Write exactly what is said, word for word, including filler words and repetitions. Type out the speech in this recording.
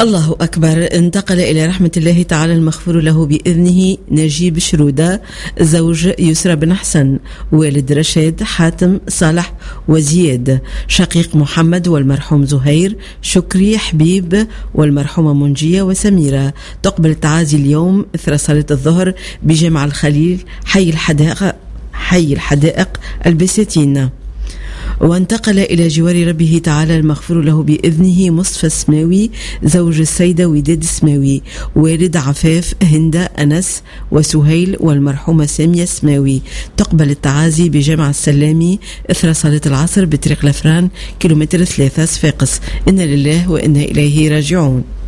الله أكبر. انتقل إلى رحمة الله تعالى المغفور له بإذنه نجيب شرودة زوج يسرى بن حسن، والد رشيد حاتم صالح وزياد، شقيق محمد والمرحوم زهير شكري حبيب والمرحومة منجية وسميرة. تقبل التعازي اليوم إثر صلاة الظهر بجامع الخليل حي الحدائق حي الحدائق البساتين. وانتقل إلى جوار ربه تعالى المغفور له بإذنه مصطفى السماوي زوج السيدة وداد السماوي، والد عفاف هند أنس وسهيل والمرحومة سامية السماوي. تقبل التعازي بجامع السلامي إثر صلاة العصر بطريق لفران كيلومتر ثلاثة صفاقس. إنا لله وإنا إليه راجعون.